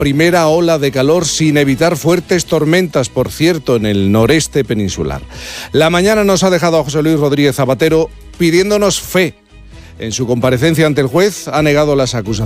primera ola de calor sin evitar fuertes tormentas, por cierto, en el noreste peninsular. La mañana nos ha dejado a José Luis Rodríguez Zapatero pidiéndonos fe. En su comparecencia ante el juez ha negado las acusaciones